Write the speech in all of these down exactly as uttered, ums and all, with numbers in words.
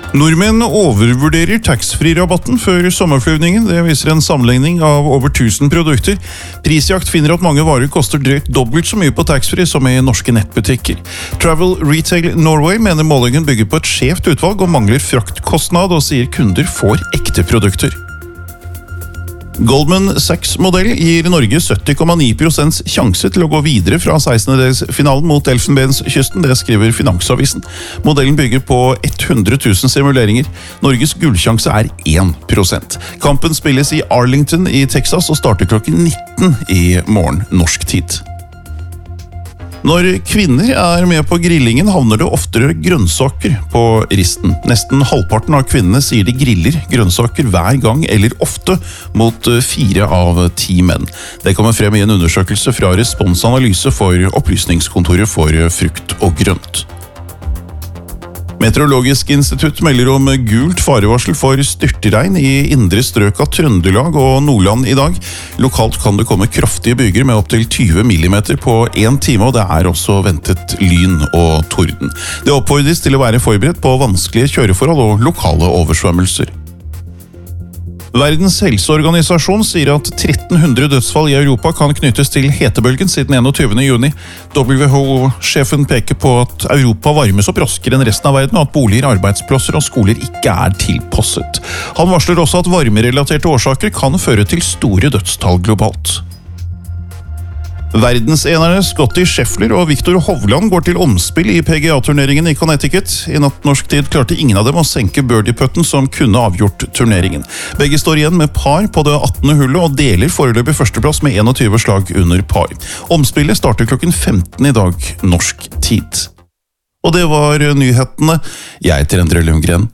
Nordmenn overvurderer taxfree-rabatten før sommerflyvningen. Det viser en sammenligning av over tusen produkter. Prisjakt finner at mange varer koster drøyt dobbelt så mye på taxfree som i norske nettbutikker. Travel Retail Norway mener målingen bygger på et skjevt utvalg og mangler fraktkostnad, og sier kunder får ekte produkter. Goldman Sachs-modell gir Norge sytti komma ni prosent sjanse til å gå videre fra sekstendedelsfinalen mot Elfenbenskysten, det skriver Finansavisen. Modellen bygger på hundre tusen simuleringer. Norges gullsjanse er én prosent. Kampen spilles i Arlington i Texas og starter klokken nitten i morgen norsk tid. Når kvinner er med på grillingen, havner det oftere grønnsaker på risten. Nesten halvparten av kvinnene sier de griller grønnsaker hver gang eller ofte, mot fire av ti menn. Det kommer frem i en undersøkelse fra Responsanalyse for Opplysningskontoret for frukt og grønt. Meteorologisk institutt melder om gult farevarsel for styrtregn i indre strøk av Trøndelag og Nordland i dag. Lokalt kan det komme kraftige byger med opp til tyve millimeter på en time, og det er også ventet lyn og torden. Det oppfordres til å være forberedt på vanskelige kjøreforhold og lokale oversvømmelser. Verdens helseorganisasjon sier at tretten hundre dødsfall i Europa kan knyttes til hetebølgen siden enogtyvende juni. W H O-sjefen peker på at Europa varmes opp raskere enn resten av verden, og at boliger, arbeidsplasser og skoler ikke er tilpasset. Han varsler også at varmerelaterte årsaker kan føre til store dødstall globalt. Verdensenerne Scottie Scheffler og Viktor Hovland går til omspill i P G A-turneringen i Connecticut. I natt norsk tid klarte ingen av dem å senke birdie-putten som kunne avgjort turneringen. Begge står igjen med par på det attende hullet og deler foreløpig førsteplass med enogtyve slag under par. Omspillet starter klokken femten i dag norsk tid. Og det var nyhetene. Jeg heter Endre Lundgren.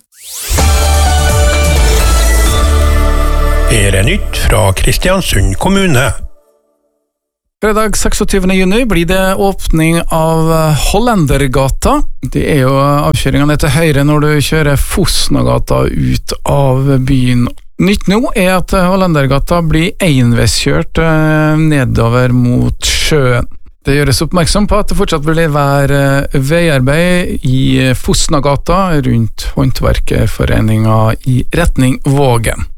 Her er nytt fra Kristiansund kommune. Fredag seksogtyvende juni blir det åpning av Hollendergata. Det er jo avkjøringene til høyre når du kjører Fosnagata ut av byen. Nytt nå er at Hollendergata blir enveiskjørt nedover mot sjøen. Det gjøres oppmerksom på at det fortsatt vil være veiarbeid i Fosnagata rundt Håndverkerforeningen i retning Vågen.